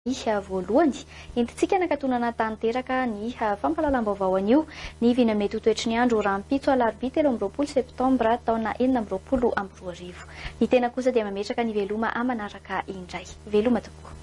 voalohany entintsika nakatonana tanteraka ny fampahalalam-baovao anio ny vina mety ho toetry ny andro rahampitso alarobia 20 septambra taona 2024 ny tena kosa dia mametraka ny veloma amanaraka indray veloma tokoa.